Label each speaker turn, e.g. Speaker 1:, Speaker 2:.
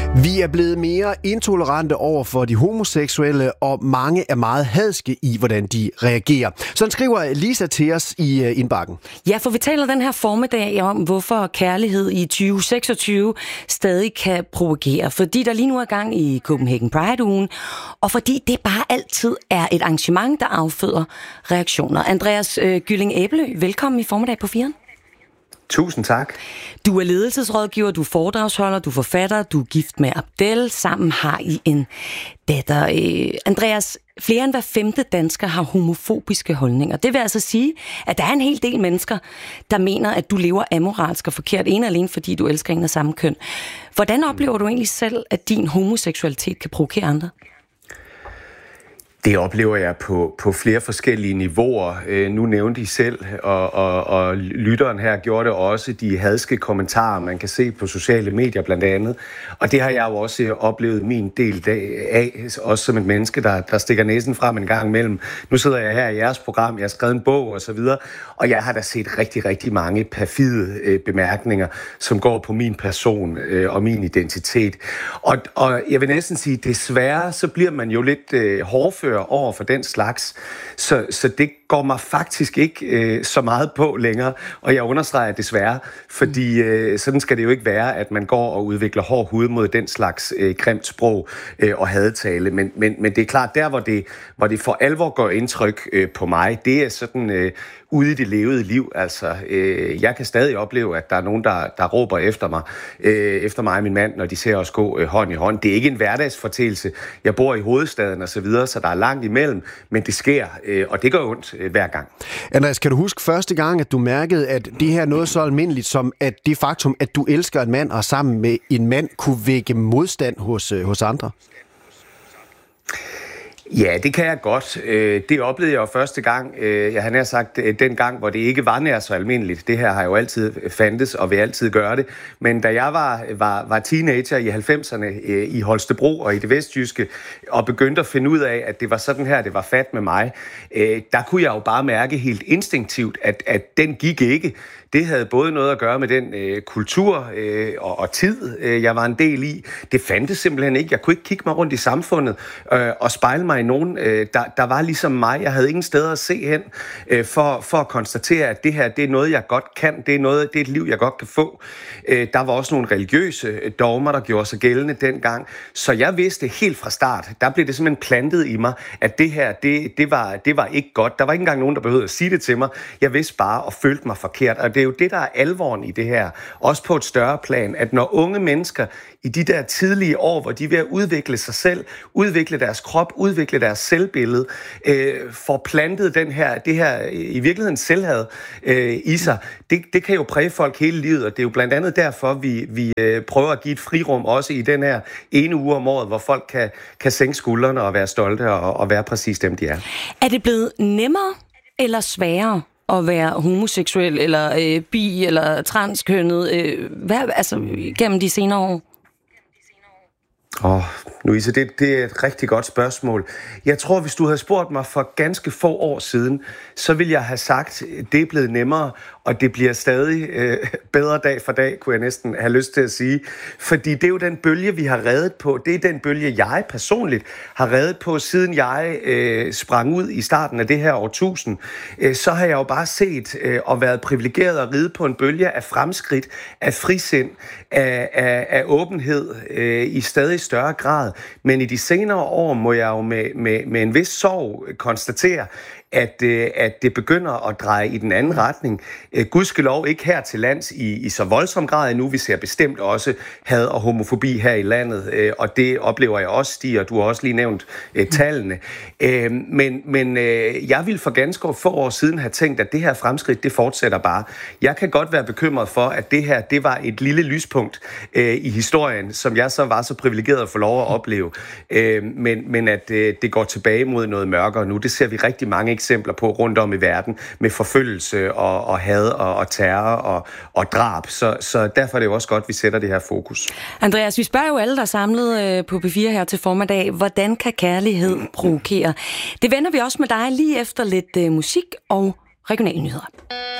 Speaker 1: Vi er blevet mere intolerante over for de homoseksuelle, og mange er meget hadske i, hvordan de reagerer. Sådan skriver Lisa til os i indbakken.
Speaker 2: Ja, for vi taler den her formiddag om, hvorfor kærlighed i 2026 stadig kan provokere. Fordi der lige nu er gang i Copenhagen Pride-ugen, og fordi det bare altid er et arrangement, der afføder reaktioner. Andreas Gylling Æbelø, velkommen i formiddag på 4'eren.
Speaker 3: Tusind tak.
Speaker 2: Du er ledelsesrådgiver, du er foredragsholder, du er forfatter, du er gift med Abdel. Sammen har I en datter. Andreas, flere end hver 5. dansker har homofobiske holdninger. Det vil altså sige, at der er en hel del mennesker, der mener, at du lever amoralsk og forkert, ene alene fordi du elsker en af samme køn. Hvordan oplever du egentlig selv, at din homoseksualitet kan provokere andre?
Speaker 3: Det oplever jeg på flere forskellige niveauer. Nu nævnte I selv, og lytteren her gjorde det også, de hadske kommentarer, man kan se på sociale medier blandt andet. Og det har jeg jo også oplevet min del af, også som et menneske, der stikker næsen frem en gang imellem. Nu sidder jeg her i jeres program, jeg har skrevet en bog og så videre, og jeg har da set rigtig, rigtig mange perfide bemærkninger, som går på min person og min identitet. Og jeg vil næsten sige, desværre, så bliver man jo lidt hårdfør over for den slags, så det går mig faktisk ikke så meget på længere, og jeg understreger desværre, fordi sådan skal det jo ikke være, at man går og udvikler hård hud mod den slags grimt sprog og hadetale, men det er klart, der hvor det for alvor gør indtryk på mig, det er sådan ude i det levede liv. Altså, jeg kan stadig opleve, at der er nogen, der råber efter mig og min mand, når de ser os gå hånd i hånd. Det er ikke en hverdagsfortælse. Jeg bor i hovedstaden og så videre, så der er langt imellem, men det sker, og det gør ondt hver gang.
Speaker 1: Andreas, kan du huske første gang, at du mærkede, at det her er noget så almindeligt, som at det faktum, at du elsker en mand og sammen med en mand, kunne vække modstand hos andre?
Speaker 3: Ja, det kan jeg godt. Det oplevede jeg jo første gang. Jeg har nær sagt den gang, hvor det ikke var nær så almindeligt. Det her har jo altid fandtes og vil altid gøre det. Men da jeg var teenager i 90'erne i Holstebro og i det vestjyske, og begyndte at finde ud af, at det var sådan her, det var fat med mig, der kunne jeg jo bare mærke helt instinktivt, at den gik ikke. Det havde både noget at gøre med den kultur og tid, jeg var en del i. Det fandtes simpelthen ikke. Jeg kunne ikke kigge mig rundt i samfundet og spejle mig i nogen, der var ligesom mig. Jeg havde ingen steder at se hen for at konstatere, at det her, det er noget, jeg godt kan. Det er et liv, jeg godt kan få. Der var også nogle religiøse dogmer, der gjorde sig gældende dengang. Så jeg vidste helt fra start, der blev det simpelthen plantet i mig, at det her, det var ikke godt. Der var ikke engang nogen, der behøvede at sige det til mig. Jeg vidste bare og følte mig forkert. Og det er jo det, der er alvoren i det her. Også på et større plan, at når unge mennesker i de der tidlige år, hvor de er ved at udvikle sig selv, udvikle deres krop, udvikle deres selvbillede, får plantet det her i virkeligheden selvhad i sig, det kan jo præge folk hele livet, og det er jo blandt andet derfor, vi prøver at give et frirum også i den her ene uge om året, hvor folk kan sænke skuldrene og være stolte og være præcis dem, de er.
Speaker 2: Er det blevet nemmere eller sværere at være homoseksuel, eller bi, eller transkønnet, gennem de senere år?
Speaker 3: Louise, det er et rigtig godt spørgsmål. Jeg tror, hvis du havde spurgt mig for ganske få år siden, så ville jeg have sagt, at det er blevet nemmere, og det bliver stadig bedre dag for dag, kunne jeg næsten have lyst til at sige. Fordi det er jo den bølge, vi har reddet på. Det er den bølge, jeg personligt har reddet på, siden jeg sprang ud i starten af det her årtusind. Så har jeg jo bare set og været privilegeret at ride på en bølge af fremskridt, af frisind, af åbenhed i stadig større grad. Men i de senere år må jeg jo med en vis sorg konstatere, at det begynder at dreje i den anden retning. Gudskelov ikke her til lands i så voldsom grad endnu. Vi ser bestemt også had og homofobi her i landet, og det oplever jeg også stiger. Du har også lige nævnt tallene. Men jeg ville for ganske få år siden have tænkt, at det her fremskridt, det fortsætter bare. Jeg kan godt være bekymret for, at det her, det var et lille lyspunkt i historien, som jeg så var så privilegeret at få lov at opleve. Men at det går tilbage mod noget mørkere nu. Det ser vi rigtig mange eksempler på rundt om i verden, med forfølgelse og had og terror og drab. Så derfor er det jo også godt, at vi sætter det her fokus.
Speaker 2: Andreas, vi spørger jo alle, der er samlet på P4 her til formiddag, hvordan kan kærlighed provokere? Det vender vi også med dig lige efter lidt musik og regionale nyheder.